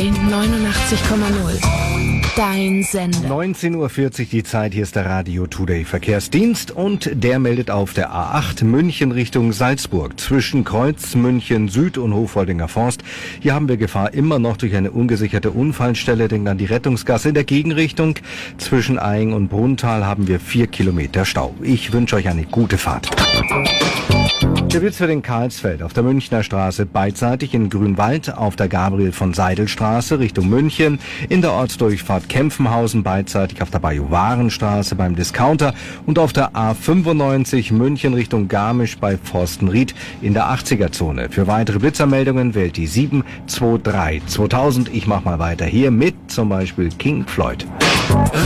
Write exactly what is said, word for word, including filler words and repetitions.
Köln neunundachtzig Komma null. Dein Sender. neunzehn Uhr vierzig die Zeit, hier ist der Radio Today Verkehrsdienst und der meldet auf der A acht München Richtung Salzburg zwischen Kreuz München Süd und Hofholdinger Forst. Hier haben wir Gefahr immer noch durch eine ungesicherte Unfallstelle, denkt an die Rettungsgasse in der Gegenrichtung. Zwischen Aing und Brunntal haben wir vier Kilometer Stau. Ich wünsche euch eine gute Fahrt. Der Witz für den Karlsfeld auf der Münchner Straße beidseitig in Grünwald, auf der Gabriel von Seidel Straße Richtung München, in der Ortsdurchfahrt Kempfenhausen beidseitig auf der Bajuwarenstraße beim Discounter und auf der A fünfundneunzig München Richtung Garmisch bei Forstenried in der achtziger-Zone. Für weitere Blitzermeldungen wählt die sieben zwei drei zweitausend. Ich mach mal weiter hier mit zum Beispiel King Floyd.